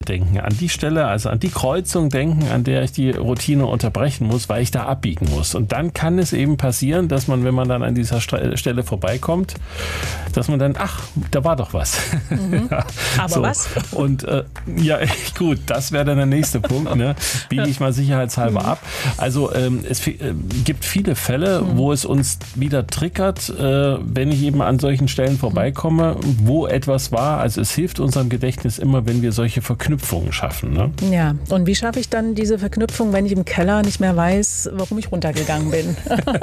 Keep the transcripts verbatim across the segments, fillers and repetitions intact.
denken, an die Stelle, also an die Kreuzung denken, an der ich die Routine unterbrechen muss, weil ich da abbiegen muss. Und dann kann es eben passieren, dass man, wenn man dann an dieser Stelle vorbeikommt, dass man dann, ach, da war doch was. Mhm. Aber so. Was? Und äh, ja, gut, das wäre dann der nächste Punkt. Ne? Biege ich mal sicherheitshalber mhm. ab. Also ähm, es äh, gibt viele Fälle, mhm. wo es uns wieder triggert, äh, wenn ich eben an solchen Stellen vorbeikomme, wo etwas war. Also es hilft unserem Gedächtnis immer, wenn wir solche Verknüpfungen schaffen. Ne? Ja, und wie schaffe ich dann diese Verknüpfung, wenn ich im Keller nicht mehr weiß, warum ich runtergegangen bin?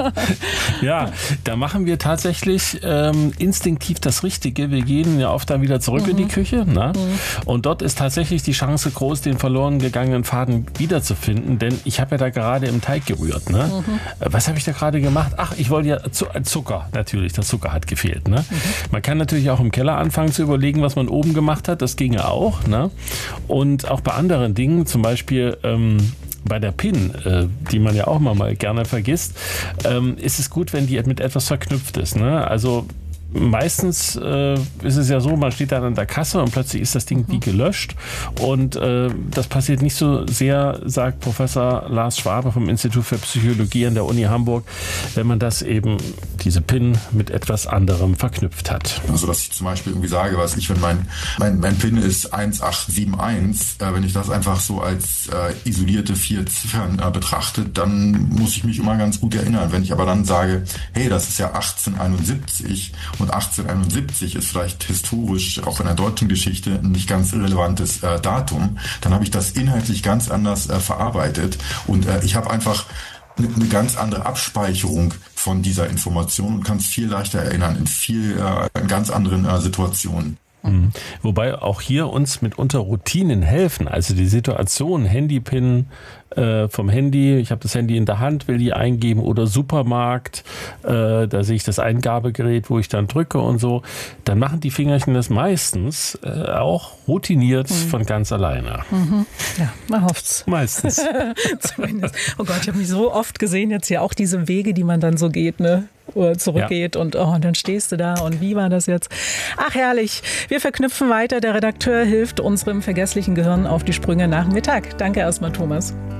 Ja, da machen wir tatsächlich ähm, instinktiv das Richtige. Wir gehen ja oft dann wieder zurück mhm. in die Küche. Ne? Mhm. Und dort ist tatsächlich die Chance groß, den verloren gegangenen Faden wiederzufinden, denn ich habe ja da gerade im Teig gerührt. Ne? Mhm. Was habe ich da gerade gemacht? Ach, ich wollte ja Zucker, natürlich, der Zucker hat gefehlt. Ne? Mhm. Man kann natürlich auch im Keller anfangen zu überlegen, was man oben gemacht hat, das ginge auch. Ne? Und auch bei anderen Dingen, zum Beispiel ähm, bei der PIN, äh, die man ja auch mal, mal gerne vergisst, ähm, ist es gut, wenn die mit etwas verknüpft ist. Ne? Also meistens äh, ist es ja so, man steht dann an der Kasse und plötzlich ist das Ding wie gelöscht und äh, das passiert nicht so sehr, sagt Professor Lars Schwabe vom Institut für Psychologie an der Uni Hamburg, wenn man das eben, diese PIN, mit etwas anderem verknüpft hat. Also dass ich zum Beispiel irgendwie sage, was ich, wenn mein, mein, mein PIN ist eins acht sieben eins, äh, wenn ich das einfach so als äh, isolierte vier Ziffern äh, betrachte, dann muss ich mich immer ganz gut erinnern. Wenn ich aber dann sage, hey, das ist ja achtzehnhunderteinundsiebzig und achtzehnhunderteinundsiebzig ist vielleicht historisch, auch in der deutschen Geschichte, ein nicht ganz relevantes äh, Datum, dann habe ich das inhaltlich ganz anders äh, verarbeitet und äh, ich habe einfach eine, eine ganz andere Abspeicherung von dieser Information und kann es viel leichter erinnern in viel, äh, in ganz anderen äh, Situationen. Mhm. Wobei auch hier uns mitunter Routinen helfen, also die Situation, Handypin äh, vom Handy, ich habe das Handy in der Hand, will die eingeben oder Supermarkt, äh, da sehe ich das Eingabegerät, wo ich dann drücke und so, dann machen die Fingerchen das meistens äh, auch routiniert mhm. von ganz alleine. Mhm. Ja, man hofft's. Meistens. Zumindest. Oh Gott, ich habe mich so oft gesehen, jetzt ja auch diese Wege, die man dann so geht, ne? zurückgeht ja. und, oh, und dann stehst du da und wie war das jetzt? Ach, herrlich. Wir verknüpfen weiter. Der Redakteur hilft unserem vergesslichen Gehirn auf die Sprünge nach dem Mittag. Danke erstmal, Thomas.